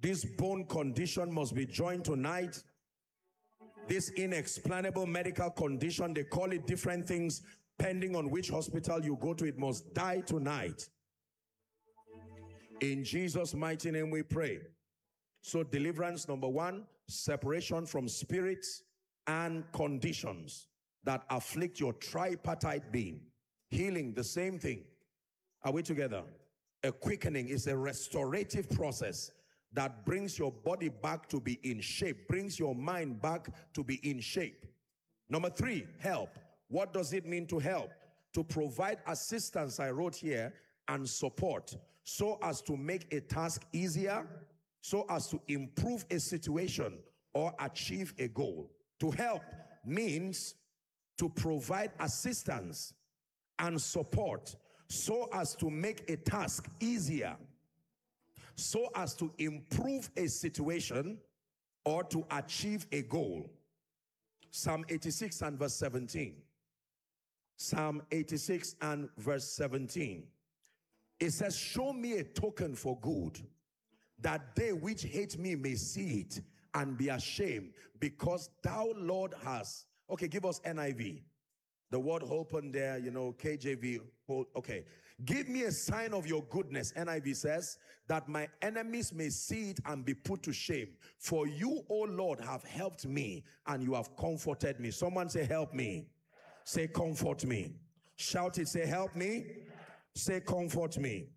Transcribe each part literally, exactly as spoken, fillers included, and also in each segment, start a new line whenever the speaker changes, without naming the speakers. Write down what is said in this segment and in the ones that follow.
This bone condition must be joined tonight. This inexplainable medical condition, they call it different things, depending on which hospital you go to, it must die tonight. In Jesus' mighty name we pray. So deliverance, number one, separation from spirits and conditions that afflict your tripartite being. Healing, the same thing. Are we together? A quickening is a restorative process that brings your body back to be in shape, brings your mind back to be in shape. Number three, help. What does it mean to help? To provide assistance, I wrote here, and support, so as to make a task easier, so as to improve a situation or achieve a goal. To help means to provide assistance and support, so as to make a task easier, so as to improve a situation or to achieve a goal. Psalm eighty-six and verse seventeen. Psalm eighty-six and verse seventeen. It says, show me a token for good, that they which hate me may see it and be ashamed, because thou, Lord, hast... Okay, give us N I V. The word open there, you know, K J V. Okay. Give me a sign of your goodness, N I V says, that my enemies may see it and be put to shame. For you, O Lord, have helped me and you have comforted me. Someone say, help me. Say, comfort me. Shout it, say, help me. Say, comfort me.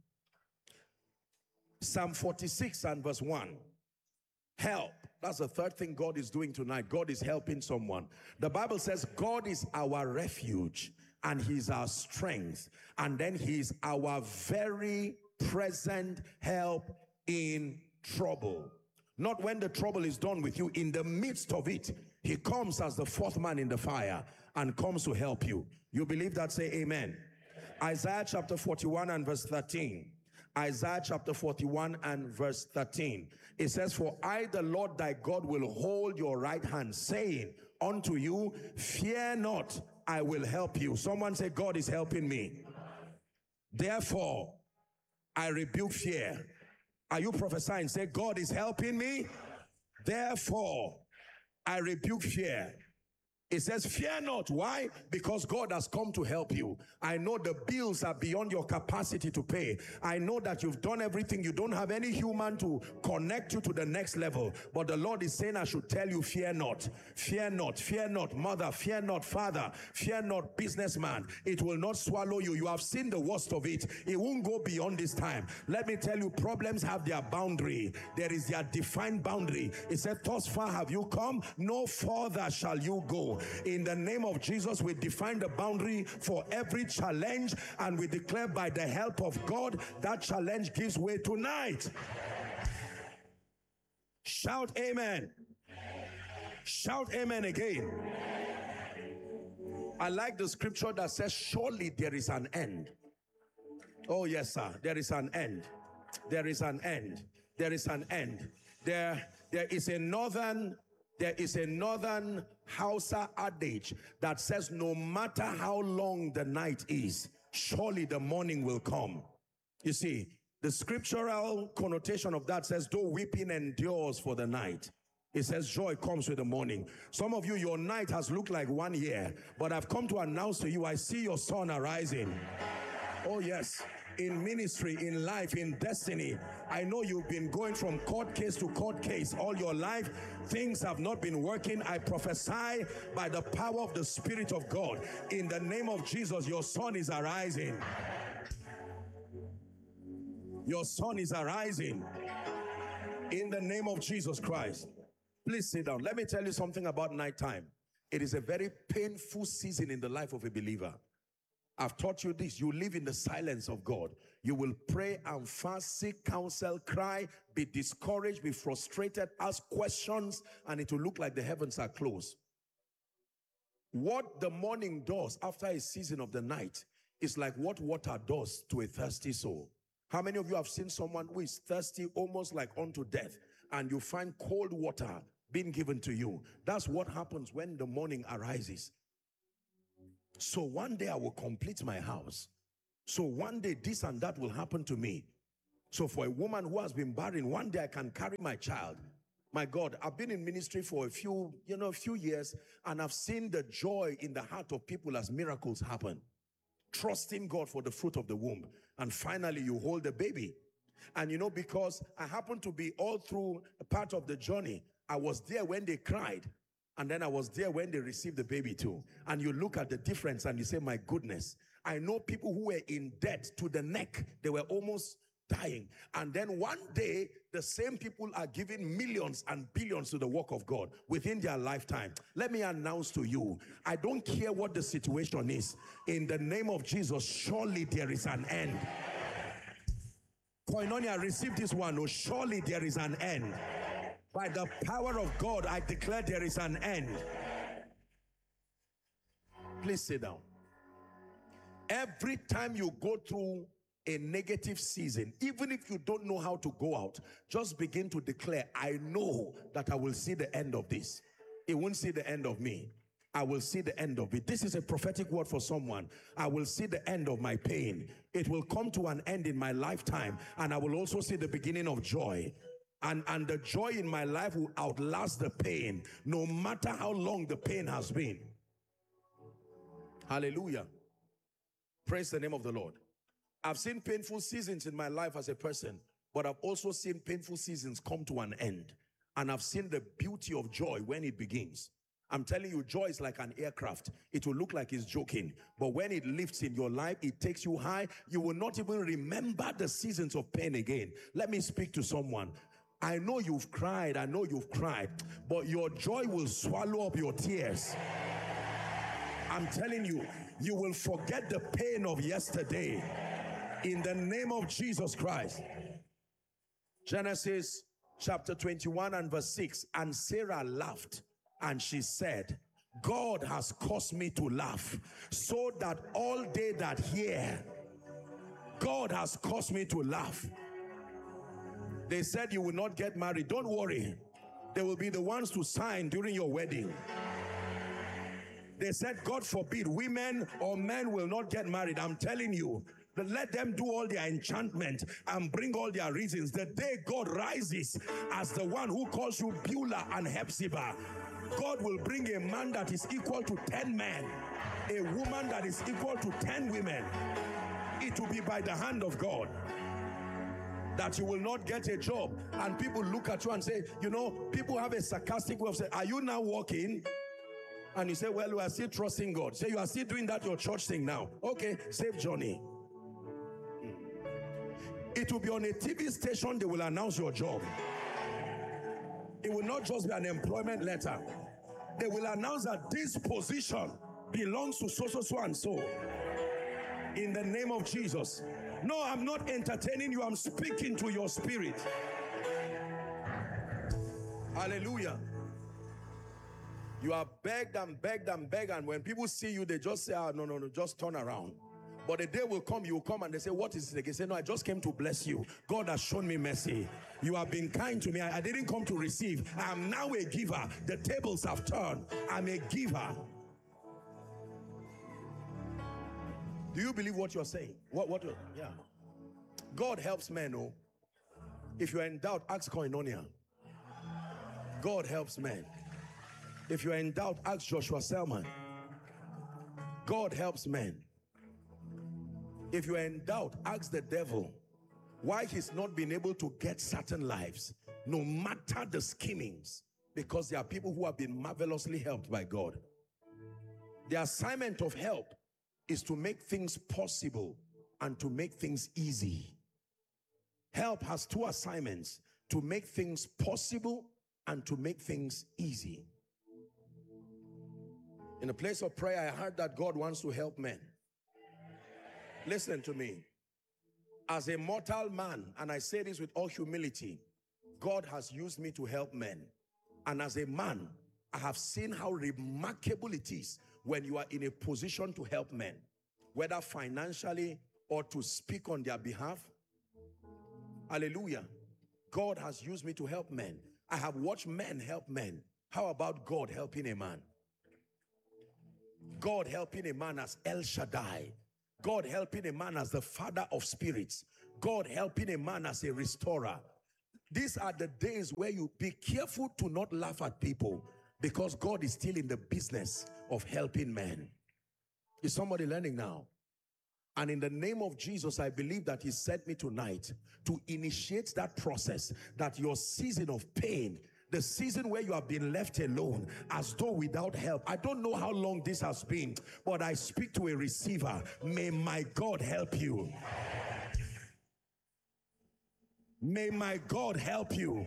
Psalm forty-six and verse one. Help. That's the third thing God is doing tonight. God is helping someone. The Bible says God is our refuge and he's our strength. And then he's our very present help in trouble. Not when the trouble is done with you. In the midst of it, he comes as the fourth man in the fire and comes to help you. You believe that? Say amen. Isaiah chapter forty-one and verse thirteen. Isaiah chapter forty-one and verse thirteen. It says, for I, the Lord thy God, will hold your right hand, saying unto you, fear not, I will help you. Someone say, God is helping me. Therefore, I rebuke fear. Are you prophesying? Say, God is helping me. Therefore, I rebuke fear. It says, fear not. Why? Because God has come to help you. I know the bills are beyond your capacity to pay. I know that you've done everything. You don't have any human to connect you to the next level. But the Lord is saying, I should tell you, fear not. Fear not. Fear not, mother. Fear not, father. Fear not, businessman. It will not swallow you. You have seen the worst of it. It won't go beyond this time. Let me tell you, problems have their boundary. There is their defined boundary. It said, thus far have you come, no further shall you go. In the name of Jesus, we define the boundary for every challenge, and we declare by the help of God, that challenge gives way tonight. Shout amen. Shout amen again. I like the scripture that says, surely there is an end. Oh yes, sir. There is an end. There is an end. There is an end. There, there is a northern There is a northern Hausa adage that says, no matter how long the night is, surely the morning will come. You see, the scriptural connotation of that says, though weeping endures for the night, it says joy comes with the morning. Some of you, your night has looked like one year, but I've come to announce to you, I see your sun arising. Oh yes, in ministry, in life, in destiny. I know you've been going from court case to court case all your life. Things have not been working. I prophesy by the power of the Spirit of God, in the name of Jesus, your sun is arising. Your sun is arising in the name of Jesus Christ. Please sit down. Let me tell you something about nighttime. It is a very painful season in the life of a believer. I've taught you this. You live in the silence of God. You will pray and fast, seek counsel, cry, be discouraged, be frustrated, ask questions, and it will look like the heavens are closed. What the morning does after a season of the night is like what water does to a thirsty soul. How many of you have seen someone who is thirsty almost like unto death, and you find cold water being given to you? That's what happens when the morning arises. So one day I will complete my house. So one day this and that will happen to me. So for a woman who has been barren, one day I can carry my child. My God, I've been in ministry for a few, you know, a few years, and I've seen the joy in the heart of people as miracles happen. Trusting God for the fruit of the womb. And finally, you hold the baby. And you know, because I happened to be all through a part of the journey, I was there when they cried. And then I was there when they received the baby too. And you look at the difference and you say, my goodness, I know people who were in debt to the neck. They were almost dying. And then one day, the same people are giving millions and billions to the work of God within their lifetime. Let me announce to you, I don't care what the situation is. In the name of Jesus, surely there is an end. Koinonia, receive this one. Oh, surely there is an end. By the power of God, I declare there is an end. Please sit down. Every time you go through a negative season, even if you don't know how to go out, just begin to declare, I know that I will see the end of this. It won't see the end of me. I will see the end of it. This is a prophetic word for someone. I will see the end of my pain. It will come to an end in my lifetime, and I will also see the beginning of joy. And, and the joy in my life will outlast the pain, no matter how long the pain has been. Hallelujah. Praise the name of the Lord. I've seen painful seasons in my life as a person, but I've also seen painful seasons come to an end. And I've seen the beauty of joy when it begins. I'm telling you, joy is like an aircraft. It will look like it's joking, but when it lifts in your life, it takes you high. You will not even remember the seasons of pain again. Let me speak to someone. I know you've cried, I know you've cried, but your joy will swallow up your tears. I'm telling you, you will forget the pain of yesterday in the name of Jesus Christ. Genesis chapter twenty-one and verse six, and Sarah laughed. And she said, God has caused me to laugh, so that all they that hear, God has caused me to laugh. They said you will not get married. Don't worry. They will be the ones to sign during your wedding. They said, God forbid, women or men will not get married. I'm telling you, let them do all their enchantment and bring all their reasons. The day God rises as the one who calls you Beulah and Hephzibah, God will bring a man that is equal to ten men, a woman that is equal to ten women. It will be by the hand of God that you will not get a job. And people look at you and say, you know, people have a sarcastic way of saying, are you now working? And you say, well, we are still trusting God. Say, you are still doing that your church thing now. Okay, save Johnny. It will be on a T V station, they will announce your job. It will not just be an employment letter. They will announce that this position belongs to so, so, so, and so. In the name of Jesus. No, I'm not entertaining you. I'm speaking to your spirit. Hallelujah. You are begged and begged and begged, and when people see you, they just say, oh, no, no, no, just turn around. But the day will come, you will come and they say, what is it? They say, no, I just came to bless you. God has shown me mercy. You have been kind to me. I, I didn't come to receive. I am now a giver. The tables have turned. I'm a giver. Do you believe what you're saying? What, what, yeah. God helps men, oh. If you're in doubt, ask Koinonia. God helps men. If you're in doubt, ask Joshua Selman. God helps men. If you're in doubt, ask the devil why he's not been able to get certain lives, no matter the schemings, because there are people who have been marvelously helped by God. The assignment of help is to make things possible and to make things easy. Help has two assignments: to make things possible and to make things easy. In a place of prayer, I heard that God wants to help men. Listen to me. As a mortal man, and I say this with all humility, God has used me to help men. And as a man, I have seen how remarkable it is when you are in a position to help men, whether financially or to speak on their behalf. Hallelujah. God has used me to help men. I have watched men help men. How about God helping a man? God helping a man as El Shaddai. God helping a man as the Father of spirits. God helping a man as a restorer. These are the days where you be careful to not laugh at people, because God is still in the business of helping men. Is somebody learning now? And in the name of Jesus, I believe that he sent me tonight to initiate that process, that your season of pain, the season where you have been left alone as though without help, I don't know how long this has been, but I speak to a receiver. May my God help you. May my God help you.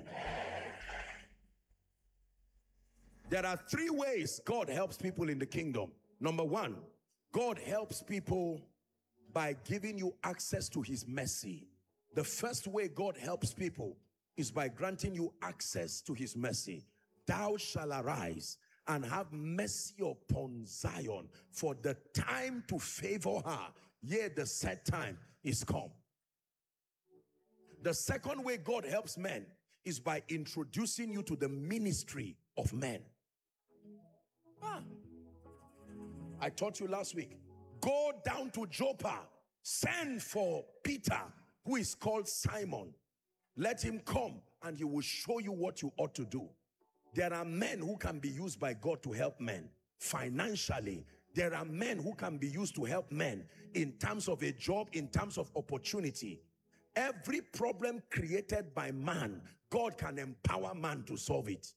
There are three ways God helps people in the kingdom. Number one, God helps people by giving you access to his mercy. The first way God helps people is by granting you access to his mercy. Thou shalt arise and have mercy upon Zion, for the time to favor her, yea, the set time is come. The second way God helps men is by introducing you to the ministry of men. Ah. I taught you last week. Go down to Joppa, send for Peter, who is called Simon. Let him come and he will show you what you ought to do. There are men who can be used by God to help men financially. There are men who can be used to help men in terms of a job, in terms of opportunity. Every problem created by man, God can empower man to solve it.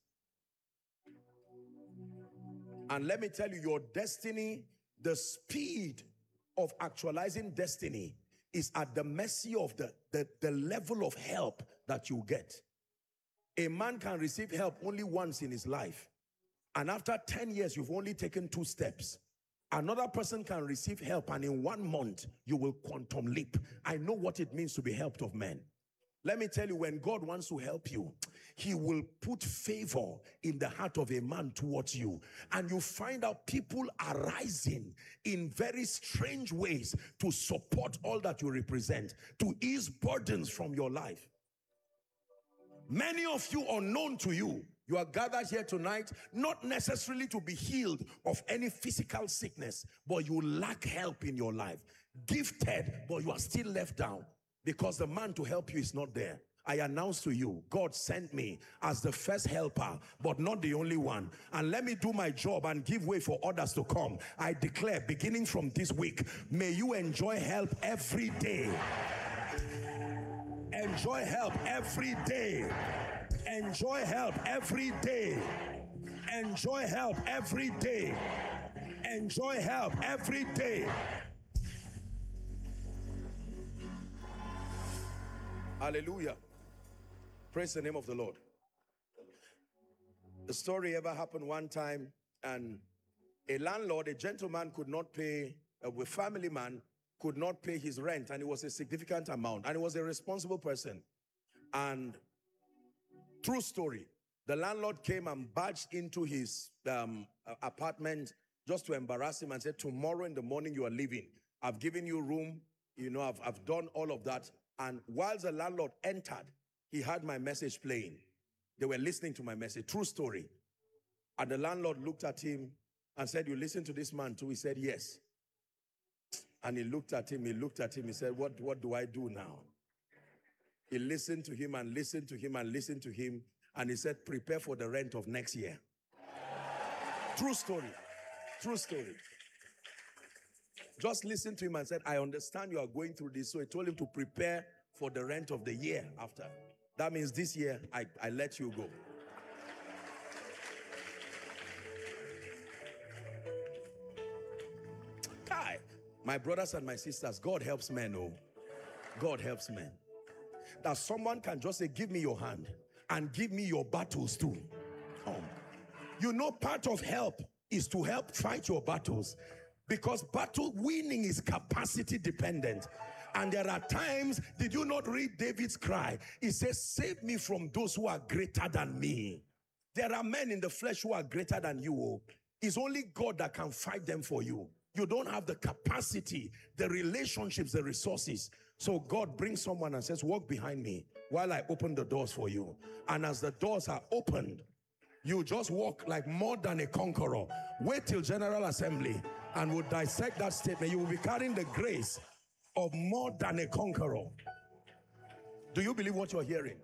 And let me tell you, your destiny, the speed of actualizing destiny is at the mercy of the, the, the level of help that you get. A man can receive help only once in his life. And after ten years, you've only taken two steps. Another person can receive help, and in one month, you will quantum leap. I know what it means to be helped of men. Let me tell you, when God wants to help you, he will put favor in the heart of a man towards you. And you find out people are rising in very strange ways to support all that you represent, to ease burdens from your life. Many of you, unknown to you, you are gathered here tonight, not necessarily to be healed of any physical sickness, but you lack help in your life. Gifted, but you are still left down because the man to help you is not there. I announce to you, God sent me as the first helper, but not the only one. And let me do my job and give way for others to come. I declare, beginning from this week, may you enjoy help every day. Enjoy help every day. Enjoy help every day. Enjoy help every day. Enjoy help every day. Hallelujah. Praise the name of the Lord. The story ever happened one time, and a landlord, a gentleman, could not pay, a family man could not pay his rent, and it was a significant amount, and he was a responsible person. And true story, the landlord came and barged into his um, apartment just to embarrass him and said, tomorrow in the morning you are leaving. I've given you room, you know, I've, I've done all of that. And while the landlord entered, he had my message playing. They were listening to my message. True story. And the landlord looked at him and said, you listen to this man too? He said, yes. And he looked at him, he looked at him, he said, what, what do I do now? He listened to him and listened to him and listened to him. And he said, prepare for the rent of next year. True story. True story. Just listen to him and said, I understand you are going through this. So he told him to prepare for the rent of the year after. That means this year, I, I let you go. Kai, my brothers and my sisters, God helps men, oh. God helps men. That someone can just say, give me your hand and give me your battles too. Come. You know, part of help is to help fight your battles, because battle winning is capacity dependent. And there are times, did you not read David's cry? He says, save me from those who are greater than me. There are men in the flesh who are greater than you. It's only God that can fight them for you. You don't have the capacity, the relationships, the resources. So God brings someone and says, walk behind me while I open the doors for you. And as the doors are opened, you just walk like more than a conqueror. Wait till General Assembly and we'll dissect that statement. You will be carrying the grace of more than a conqueror. Do you believe what you're hearing?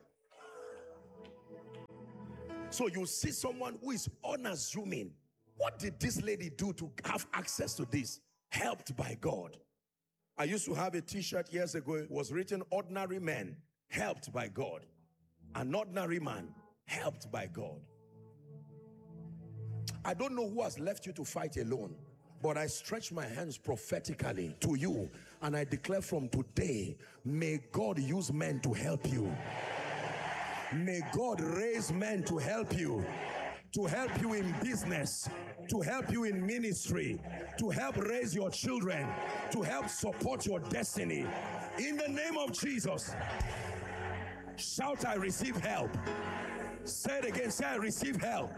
So you see someone who is unassuming. What did this lady do to have access to this? Helped by God. I used to have a t-shirt years ago. It was written, ordinary men helped by God. An ordinary man helped by God. I don't know who has left you to fight alone, but I stretch my hands prophetically to you and I declare from today, may God use men to help you. May God raise men to help you, to help you in business, to help you in ministry, to help raise your children, to help support your destiny. In the name of Jesus, shout, I receive help. Say it again, say, I receive help.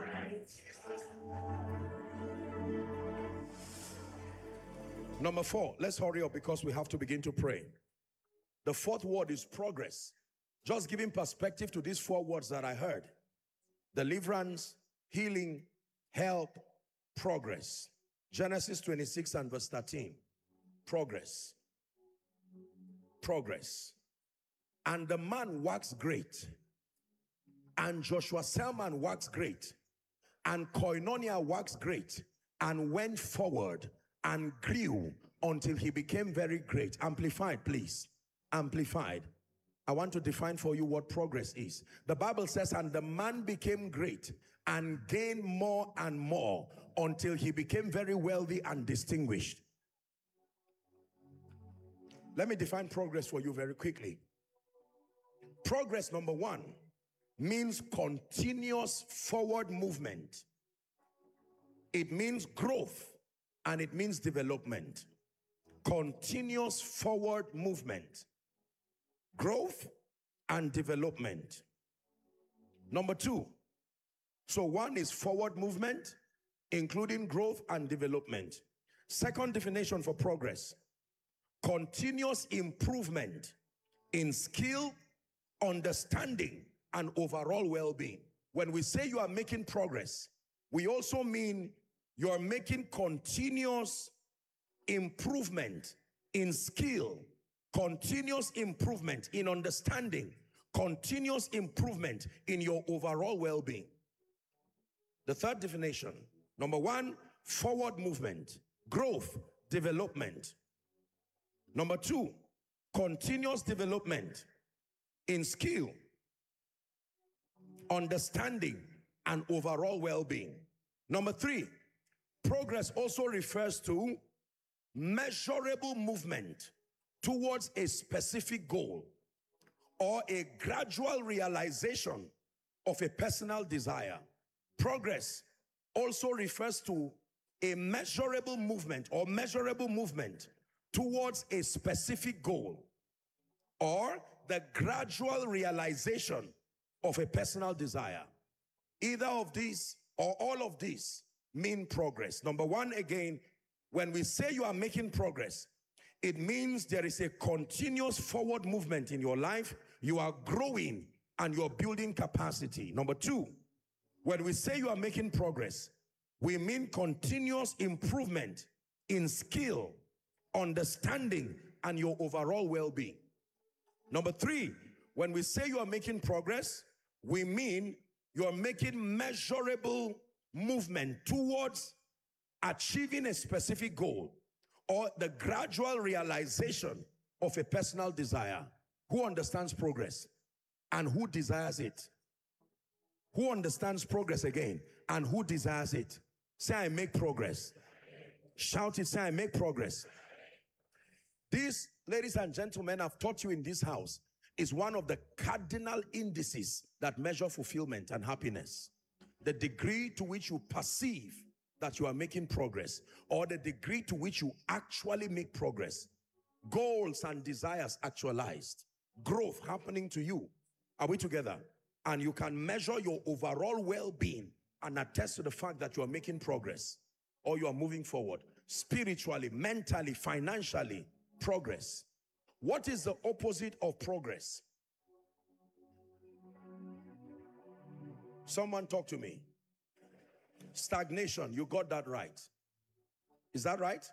Number four, let's hurry up because we have to begin to pray. The fourth word is progress. Just giving perspective to these four words that I heard. Deliverance, healing, help, progress. Genesis twenty-six and verse thirteen. Progress. Progress. And the man waxed great. And Joshua Selman waxed great. And Koinonia waxed great. And went forward and grew until he became very great. Amplified, please. Amplified. I want to define for you what progress is. The Bible says, and the man became great and gained more and more until he became very wealthy and distinguished. Let me define progress for you very quickly. Progress, number one, means continuous forward movement. It means growth and it means development. Continuous forward movement. Growth and development. Number two, so one is forward movement, including growth and development. Second definition for progress, continuous improvement in skill, understanding, and overall well-being. When we say you are making progress, we also mean you are making continuous improvement in skill, continuous improvement in understanding, continuous improvement in your overall well-being. The third definition, number one, forward movement, growth, development. Number two, continuous development in skill, understanding, and overall well-being. Number three, progress also refers to measurable movement towards a specific goal or a gradual realization of a personal desire. Progress also refers to a measurable movement or measurable movement towards a specific goal or the gradual realization of a personal desire. Either of these or all of these mean progress. Number one, again, when we say you are making progress, it means there is a continuous forward movement in your life. You are growing and you're building capacity. Number two, when we say you are making progress, we mean continuous improvement in skill, understanding, and your overall well-being. Number three, when we say you are making progress, we mean you are making measurable movement towards achieving a specific goal or the gradual realization of a personal desire. Who understands progress and who desires it? Who understands progress again and who desires it? Say, I make progress. Shout it, say, I make progress. This, ladies and gentlemen, I've taught you in this house, is one of the cardinal indices that measure fulfillment and happiness. The degree to which you perceive that you are making progress, or the degree to which you actually make progress. Goals and desires actualized. Growth happening to you. Are we together? And you can measure your overall well-being and attest to the fact that you are making progress or you are moving forward. Spiritually, mentally, financially, progress. What is the opposite of progress? Someone talk to me. Stagnation. You got that right. Is that right?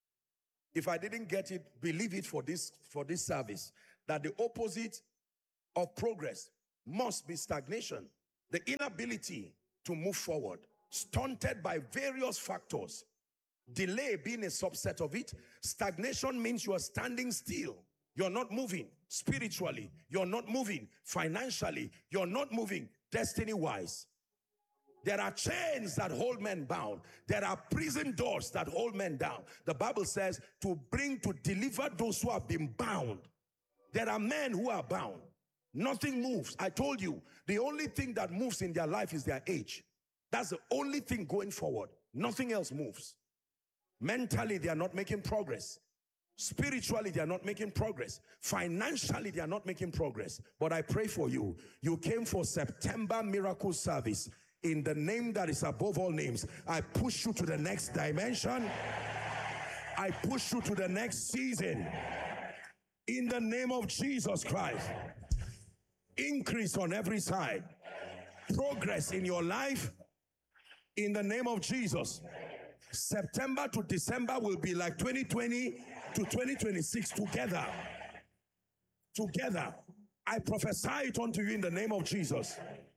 If I didn't get it, believe it for this, for this service, that the opposite of progress must be stagnation. The inability to move forward, stunted by various factors. Delay being a subset of it. Stagnation means you are standing still. You're not moving. Spiritually, you're not moving. Financially, you're not moving. Destiny-wise. There are chains that hold men bound. There are prison doors that hold men down. The Bible says to bring, to deliver those who have been bound. There are men who are bound. Nothing moves. I told you, the only thing that moves in their life is their age. That's the only thing going forward. Nothing else moves. Mentally, they are not making progress. Spiritually, they are not making progress. Financially, they are not making progress. But I pray for you. You came for September miracle service. In the name that is above all names, I push you to the next dimension. I push you to the next season. In the name of Jesus Christ. Increase on every side. Progress in your life. In the name of Jesus. September to December will be like twenty twenty to twenty twenty-six together. Together. I prophesy it unto you in the name of Jesus.